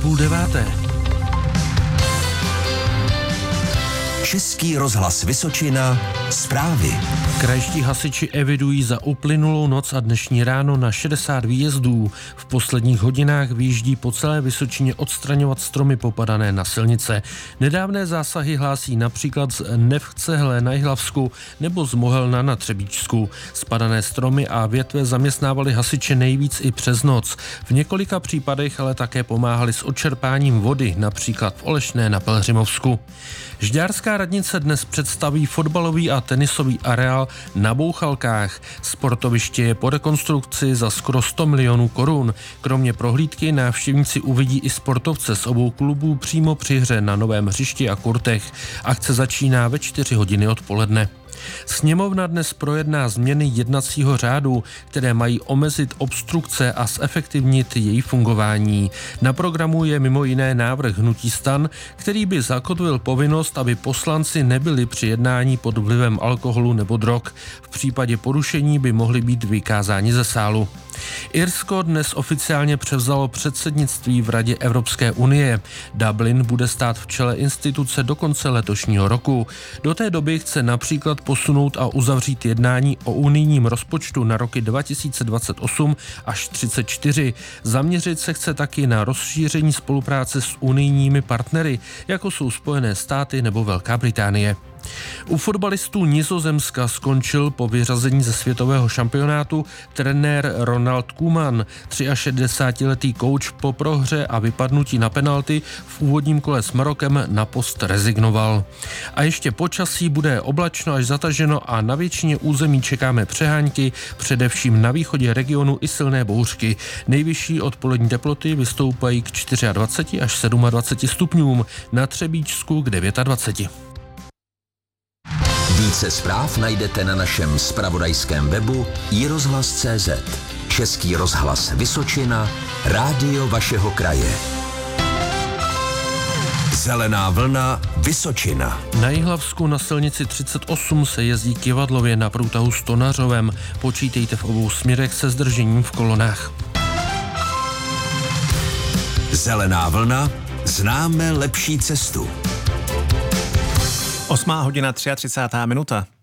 8:30. Český rozhlas Vysočina, zprávy. Krajští hasiči evidují za uplynulou noc a dnešní ráno na 60 výjezdů. V posledních hodinách vyjíždí po celé Vysočině odstraňovat stromy popadané na silnice. Nedávné zásahy hlásí například z Nevcehle na Jihlavsku nebo z Mohelna na Třebíčsku. Spadané stromy a větve zaměstnávali hasiče nejvíc i přes noc. V několika případech ale také pomáhali s odčerpáním vody, například v Olešné na Pelhřimovsku. Žďárská radnice dnes představí fotbalový a tenisový areál na Bouchalkách. Sportoviště je po rekonstrukci za skoro 100 milionů korun. Kromě prohlídky návštěvníci uvidí i sportovce z obou klubů přímo při hře na novém hřišti a kurtech. Akce začíná ve 4 hodiny odpoledne. Sněmovna dnes projedná změny jednacího řádu, které mají omezit obstrukce a zefektivnit její fungování. Na programu je mimo jiné návrh hnutí STAN, který by zakotvil povinnost, aby poslanci nebyli při jednání pod vlivem alkoholu nebo drog. V případě porušení by mohli být vykázáni ze sálu. Irsko dnes oficiálně převzalo předsednictví v Radě Evropské unie. Dublin bude stát v čele instituce do konce letošního roku. Do té doby chce například posunout a uzavřít jednání o unijním rozpočtu na roky 2028 až 34. Zaměřit se chce taky na rozšíření spolupráce s unijními partnery, jako jsou Spojené státy nebo Velká Británie. U fotbalistů Nizozemska skončil po vyřazení ze světového šampionátu trenér Ronald Koeman. 63letý kouč po prohře a vypadnutí na penalty v úvodním kole s Marokem na post rezignoval. A ještě počasí, bude oblačno až zataženo a na většině území čekáme přehánky, především na východě regionu i silné bouřky. Nejvyšší odpolední teploty vystoupají k 24 až 27 stupňům, na Třebíčsku k 29. Více zpráv najdete na našem zpravodajském webu iRozhlas.cz. Český rozhlas Vysočina, rádio vašeho kraje. Zelená vlna Vysočina. Na Jihlavsku na silnici 38 se jezdí kivadlově na průtahu s Tonařovem. Počítejte v obou směrech se zdržením v kolonách. Zelená vlna, známe lepší cestu. 8:33.